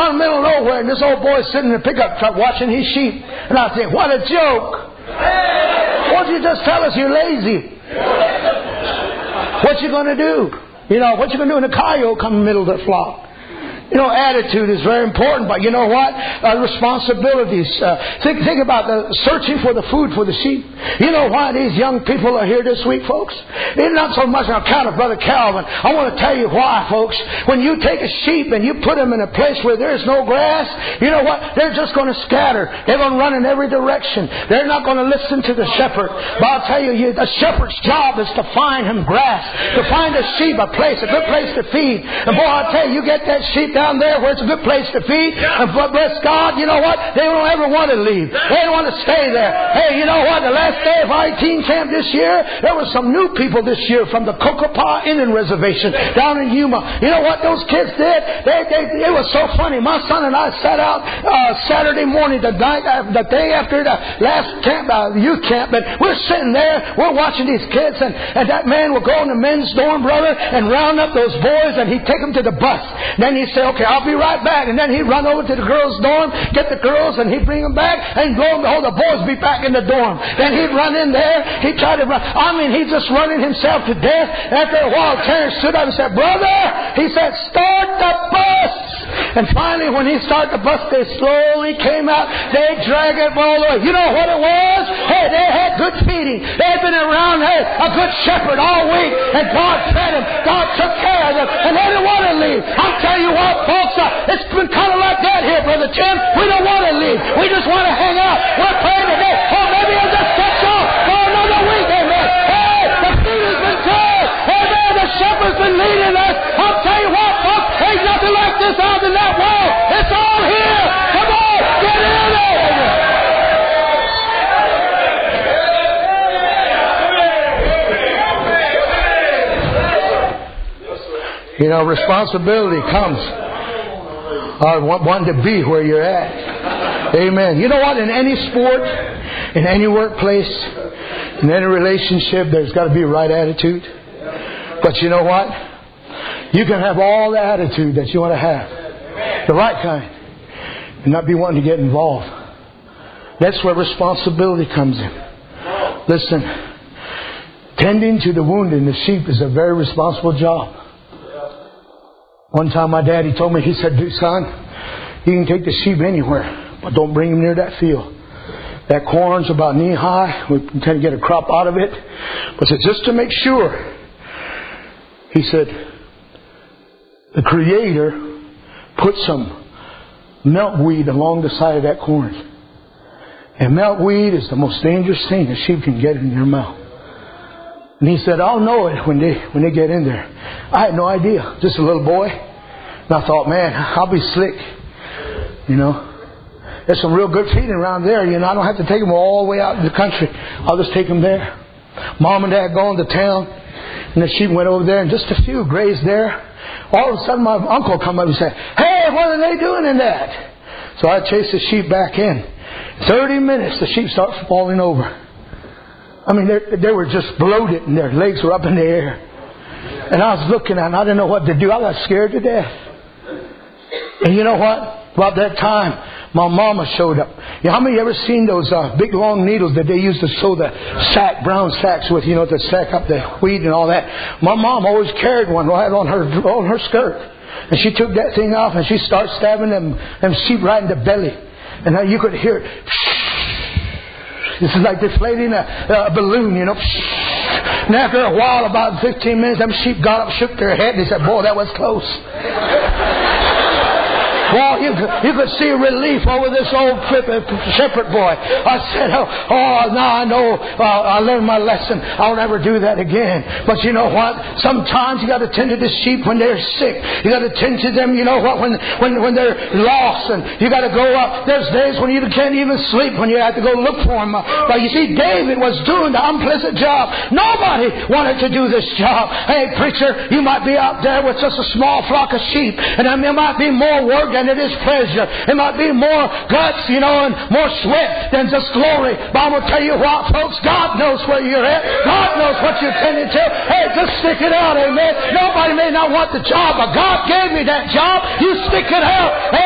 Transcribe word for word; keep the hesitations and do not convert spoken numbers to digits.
out in the middle of nowhere, and this old boy's sitting in a pickup truck watching his sheep. And I think, what a joke. Why don't you just tell us you're lazy? What you going to do? You know, what you going to do when a coyote come in the middle of the flock? You know, attitude is very important, but you know what? Uh, responsibilities. Uh, think, think about the searching for the food for the sheep. You know why these young people are here this week, folks? It's not so much on account of Brother Calvin. I want to tell you why, folks. When you take a sheep and you put them in a place where there's no grass, you know what? They're just going to scatter. They're going to run in every direction. They're not going to listen to the shepherd. But I'll tell you, you the shepherd's job is to find him grass, to find a sheep a place, a good place to feed. And boy, I'll tell you, you get that sheep down there where it's a good place to feed, and bless God, you know what? They don't ever want to leave. They don't want to stay there. Hey, you know what? The last day of our teen camp this year, there were some new people this year from the Cocopah Indian Reservation down in Yuma. You know what those kids did? They, they, it was so funny. My son and I sat out uh, Saturday morning, the, night, uh, the day after the last camp, uh, youth camp, and we're sitting there, we're watching these kids, and, and that man would go in the men's dorm, brother, and round up those boys, and he'd take them to the bus. Then he'd say, okay, I'll be right back. And then he'd run over to the girls' dorm, get the girls, and he'd bring them back, and lo and behold, the boys would be back in the dorm. Then he'd run in there, he'd try to run. I mean, he's just running himself to death. After a while, Terrence stood up and said, brother, he said, start the bus. And finally, when he started the bus, they slowly came out. They dragged it all the way. You know what it was? Hey, they had good feeding. They had been around, hey, a good shepherd all week, and God fed them. God took care of them, and they didn't want to leave. I'm telling you what, folks, uh, it's been kind of like that here, Brother Tim. We don't want to leave. We just want to hang out. We're praying today. Oh, maybe I'll just catch on for another week, amen. Hey, the feed has been good. Amen, the shepherd's been leading us. I'll tell you what, folks, ain't nothing like this out in that world. It's all here. Come on, get in there. You know, responsibility comes. I want one to be where you're at. Amen. You know what? In any sport, in any workplace, in any relationship, there's got to be a right attitude. But you know what? You can have all the attitude that you want to have. The right kind. And not be wanting to get involved. That's where responsibility comes in. Listen. Tending to the wounded and the sheep is a very responsible job. One time my daddy told me, he said, son, you can take the sheep anywhere, but don't bring them near that field. That corn's about knee high. We can kind of get a crop out of it. But said, just to make sure, he said, the Creator put some milkweed along the side of that corn. And milkweed is the most dangerous thing a sheep can get in their mouth. And he said, I'll know it when they when they get in there. I had no idea. Just a little boy. And I thought, man, I'll be slick. You know. There's some real good feeding around there. You know, I don't have to take them all the way out in the country. I'll just take them there. Mom and Dad going to town. And the sheep went over there, and just a few grazed there. All of a sudden, my uncle come up and said, hey, what are they doing in that? So I chased the sheep back in. Thirty minutes, the sheep start falling over. I mean, they were just bloated and their legs were up in the air. And I was looking at them. I didn't know what to do. I got scared to death. And you know what? About that time, my mama showed up. You know, how many of you ever seen those uh, big long needles that they used to sew the sack, brown sacks with, you know, to sack up the wheat and all that? My mom always carried one right on her on her skirt. And she took that thing off and she started stabbing them, them sheep right in the belly. And now you could hear it. This is like deflating a, a balloon, you know. And after a while, about fifteen minutes, them sheep got up, shook their head, and they said, boy, that was close. Well, you could, you could see relief over this old shepherd boy. I said, oh, oh now I know uh, I learned my lesson. I'll never do that again. But you know what? Sometimes you got to tend to the sheep when they're sick. You got to tend to them, you know what, when when when they're lost. And you got to go up. There's days when you can't even sleep when you have to go look for them. But you see, David was doing the unpleasant job. Nobody wanted to do this job. Hey, preacher, you might be out there with just a small flock of sheep. And I mean, it might be more work and it is pleasure. It might be more guts, you know, and more sweat than just glory. But I'm going to tell you what, folks, God knows where you're at. God knows what you're tending to. Hey, just stick it out, amen. Nobody may not want the job, but God gave me that job. You stick it out.